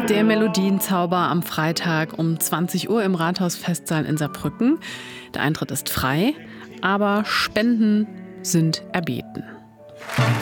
Der Melodienzauber am Freitag um 20 Uhr im Rathausfestsaal in Saarbrücken. Der Eintritt ist frei, aber Spenden sind erbeten.